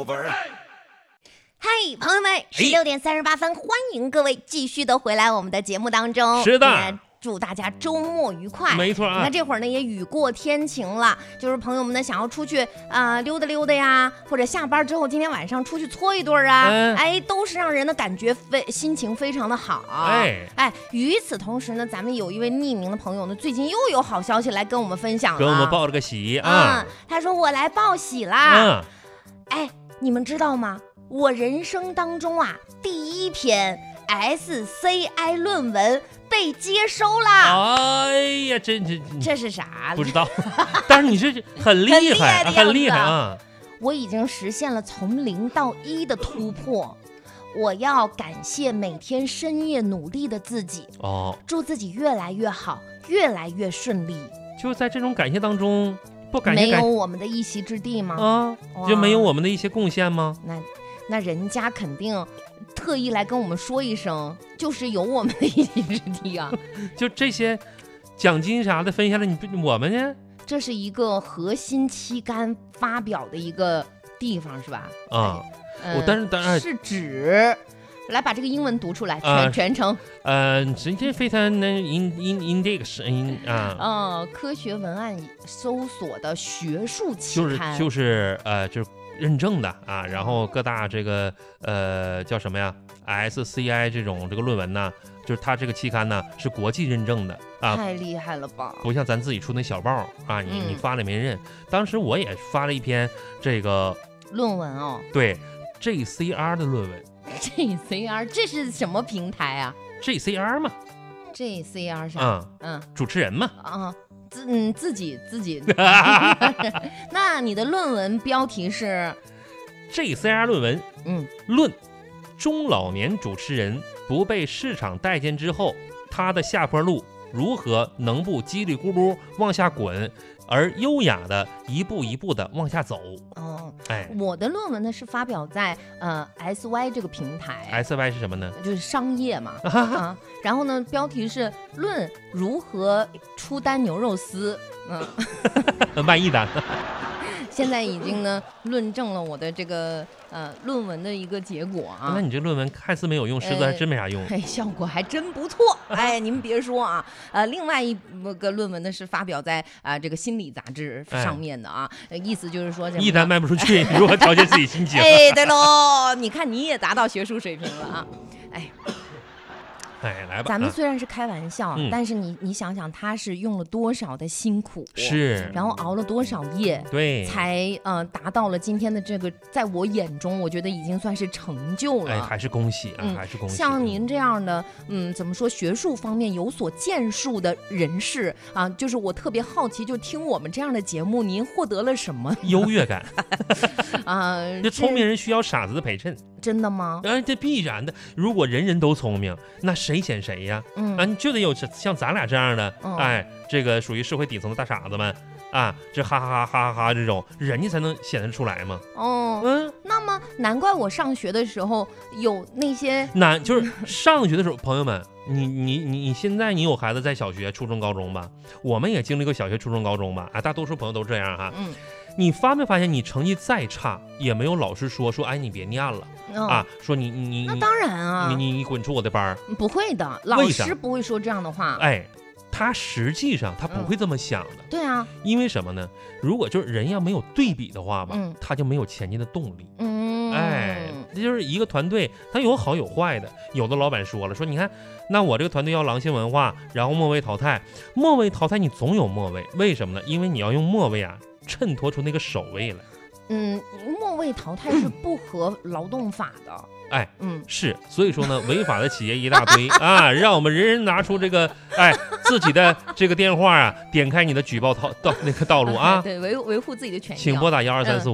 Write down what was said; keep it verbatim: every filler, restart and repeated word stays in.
over。 嗨，朋友们，十六点三十八分，欢迎各位继续的回来我们的节目当中。 是的。 祝大家周末愉快。 没错啊， 你看这会儿呢也雨过天晴了，就是朋友们呢想要出去啊、呃、溜达溜达呀，或者下班之后今天晚上出去搓一顿啊，嗯、哎，都是让人的感觉非心情非常的好。 哎哎，与此同时呢，咱们有一位匿名的朋友呢，最近又有好消息来跟我们分享了， 给我们报了个喜啊、 嗯！他说我来报喜啦。 嗯， 哎，你们知道吗？我人生当中啊第一篇 S C I 论文被接收啦！ 哎呀，这这这是啥？ 不知道，但是你这很厉害，很厉害, 很厉害啊！ 我已经实现了从零到一的突破，我要感谢每天深夜努力的自己哦， 祝自己越来越好，越来越顺利。 就在这种感谢当中，不感谢没有我们的一席之地吗？ 啊，就没有我们的一些贡献吗？ 那那人家肯定特意来跟我们说一声，就是有我们的一席之地啊！ 就这些奖金啥的分下来，你我们呢？ 这是一个核心期刊发表的一个地方，是吧？ 啊、 嗯， 我但是当然是指，来把这个英文读出来，全、 呃、 全程。 呃，直接非常能 in in index in 啊。 呃，科学文案搜索的学术期刊，就是就是呃就是。认证的啊，然后各大这个呃叫什么呀 S C I 这种这个论文呢，就是它这个期刊呢是国际认证的啊， 太厉害了吧！ 不像咱自己出那小报啊，你、 嗯、 你发了没人认。当时我也发了一篇这个论文哦， 对 J C R 的论文。 J C R 这是什么平台啊 ？J C R 嘛 ，J C R 是嗯嗯主持人嘛啊。自嗯自己自己，那你的论文标题是 J C R 论文， 嗯， 论中老年主持人不被市场待见之后，他的下坡路如何能不叽里咕噜往下滚，而优雅的一步一步的往下走。 哦， 哎， 我的论文呢是发表在呃 S Y 这个平台。 S Y 是什么呢？ 就是商业嘛啊。然后呢，标题是论如何出单牛肉丝。 嗯，卖一单。 现在已经呢论证了我的这个呃论文的一个结果啊。 那你这论文看似没有用，实则还真没啥用。 哎，效果还真不错。哎，您别说啊，呃，另外一个论文呢是发表在啊、呃、这个心理杂志上面的啊，哎、意思就是说一单卖不出去，你如何调节自己心情？ 哎，对喽，你看你也达到学术水平了啊，哎。 哎，来吧！ 咱们虽然是开玩笑， 嗯、 但是你你想想，他是用了多少的辛苦， 是， 然后熬了多少夜， 对， 才呃达到了今天的这个，在我眼中，我觉得已经算是成就了。 哎，还是恭喜啊， 嗯、 还是恭喜！ 像您这样的，嗯，怎么说，学术方面有所建树的人士啊，就是我特别好奇，就听我们这样的节目，您获得了什么优越感啊？ 这聪明人需要傻子的陪衬。 真的吗？ 哎，这必然的。如果人人都聪明，那谁显谁呀？ 嗯， 啊，你就得有像咱俩这样的， 嗯、 哎，这个属于社会底层的大傻子们啊，这哈哈哈哈哈哈这种，人家才能显得出来嘛。 哦， 嗯， 那么难怪我上学的时候有那些难，就是上学的时候，朋友们，你你你你现在你有孩子在小学、初中、高中吧？我们也经历过小学、初中、高中吧？啊，大多数朋友都这样哈。 嗯。 你发没发现，你成绩再差，也没有老师说说，哎，你别念了、哦、啊，说你你那当然啊， 你你你滚出我的班。 不会的，老师不会说这样的话。 哎，他实际上他不会这么想的。 嗯、对啊， 因为什么呢？如果就是人要没有对比的话吧， 嗯、 他就没有前进的动力。 嗯， 哎，这就是一个团队，他有好有坏的。有的老板说了，说你看，那我这个团队要狼性文化，然后末位淘汰，末位淘汰你总有末位，为什么呢？因为你要用末位啊。衬托出那个首位来。 嗯，末位淘汰是不合劳动法的。 哎， 嗯， 是，所以说呢，违法的企业一大堆啊，让我们人人拿出这个哎自己的这个电话啊，点开你的举报道道那个道路啊， 对，维维护自己的权益、啊， 请拨打幺二三四五。